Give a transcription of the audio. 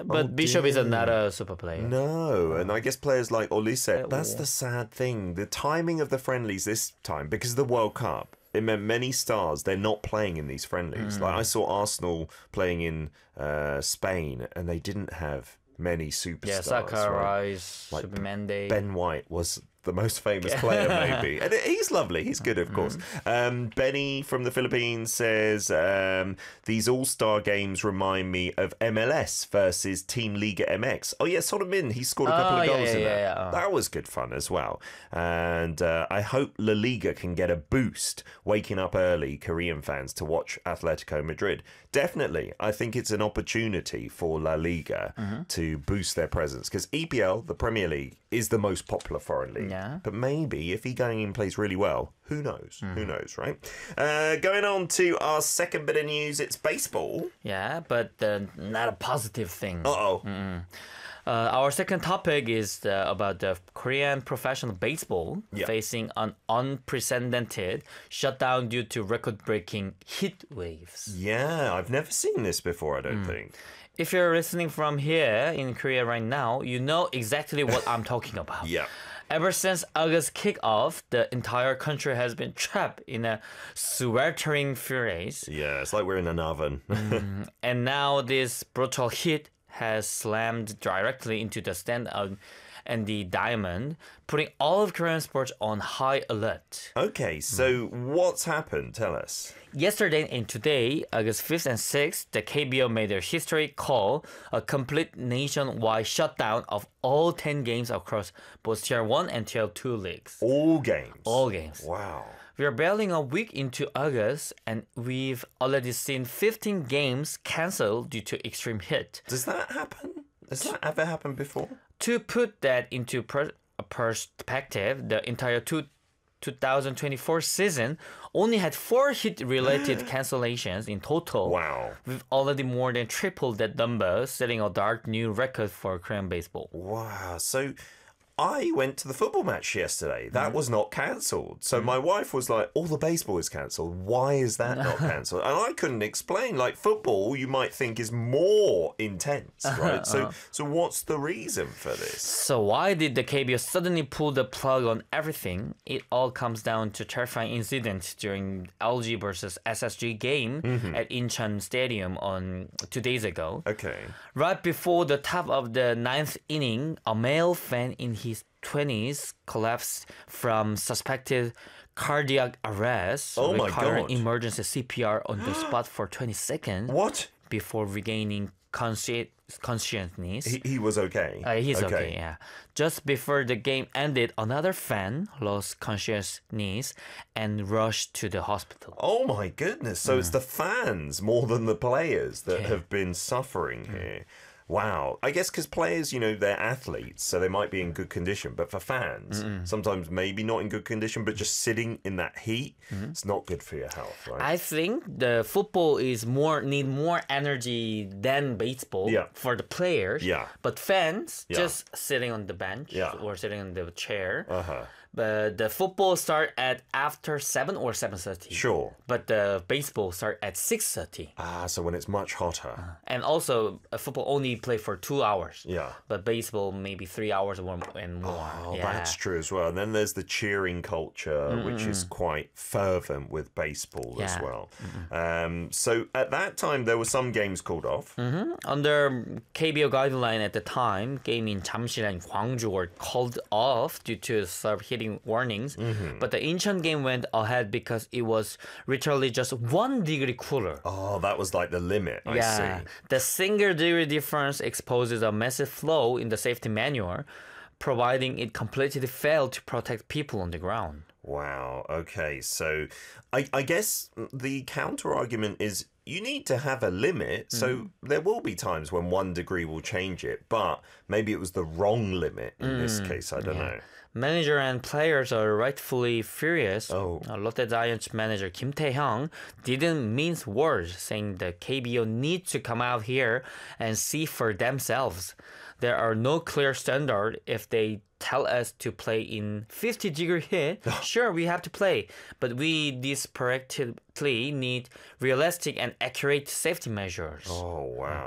but Bishop is not a super player. No, and I guess players like Olise, that's the sad thing. The timing of the friendlies this time, because of the World Cup, it meant many stars, they're not playing in these friendlies. Like I saw Arsenal playing in Spain, and they didn't have many superstars. Yeah, Sakurai, Like Subimendi. Ben White was the most famous player, maybe. And he's lovely. He's good, of course. Benny from the Philippines says, these all-star games remind me of MLS versus Team Liga MX. Oh, yeah, Son Min, he scored a couple of goals in that. Yeah. That was good fun as well. And I hope La Liga can get a boost waking up early, Korean fans, to watch Atletico Madrid. Definitely. I think it's an opportunity for La Liga to boost their presence, because EPL, the Premier League, is the most popular foreign league. Yeah. But maybe if he going in plays really well, who knows? Who knows, right? Going on to our second bit of news, it's baseball. Yeah, but not a positive thing. Uh-oh. Our second topic is about the Korean professional baseball facing an unprecedented shutdown due to record-breaking heat waves. Yeah, I've never seen this before, I don't think. If you're listening from here in Korea right now, you know exactly what I'm talking about. Yeah. Ever since August kickoff, the entire country has been trapped in a sweltering furious. Yeah, it's like we're in an oven. And now this brutal heat has slammed directly into the stand and the diamond, putting all of Korean sports on high alert. Okay, so what's happened? Tell us. Yesterday and today, August 5th and 6th, the KBO made their history call a complete nationwide shutdown of all 10 games across both Tier 1 and Tier 2 leagues. All games? All games. Wow. We are barely a week into August, and we've already seen 15 games cancelled due to extreme heat. Does that happen? Has that ever happened before? To put that into perspective, the entire 2024 season only had 4 heat-related cancellations in total. Wow. We've already more than tripled that number, setting a dark new record for Korean baseball. Wow. So I went to the football match yesterday. That was not cancelled. So my wife was like, all the baseball is cancelled. Why is that not cancelled? And I couldn't explain. Like, football, you might think, is more intense, right? So what's the reason for this? So why did the KBO suddenly pull the plug on everything? It all comes down to terrifying incident during LG versus SSG game at Incheon Stadium on 2 days ago. Okay. Right before the top of the 9th inning, a male fan in his 20s collapsed from suspected cardiac arrest. Oh my requiring God. emergency CPR on the spot for 20 seconds What? before regaining consciousness. He was okay. He's okay, yeah. Just before the game ended, another fan lost consciousness and rushed to the hospital. Oh my goodness. So it's the fans more than the players that have been suffering here. Wow. I guess because players, you know, they're athletes, so they might be in good condition. But for fans, sometimes maybe not in good condition, but just sitting in that heat, it's not good for your health, right? I think the football is need more energy than baseball for the players. Yeah. But fans just sitting on the bench Yeah. or sitting on the chair. Uh-huh. But the football start at after 7 or 7:30. Sure. But the baseball start at 6:30. Ah, so when it's much hotter. And also, football only play for 2 hours. Yeah. But baseball maybe 3 hours or and more. Oh, that's true as well. And then there's the cheering culture, which is quite fervent with baseball as well. So at that time, there were some games called off. Under KBO guideline at the time, game in Jamsil and Gwangju were called off due to serve hitting warnings. But the Incheon game went ahead because it was literally just 1 degree cooler. Oh, that was like the limit, I see. The single degree difference exposes a massive flaw in the safety manual, providing it completely failed to protect people on the ground. Wow, okay. So I guess the counter argument is you need to have a limit. So there will be times when 1 degree will change it, but maybe it was the wrong limit in this case. I don't know. Manager and players are rightfully furious. Lotte Giants manager Kim Tae-hyung didn't mince words, saying the KBO needs to come out here and see for themselves. There are no clear standards. If they tell us to play in 50-degree heat, sure, we have to play. But we desperately need realistic and accurate safety measures. Oh, wow.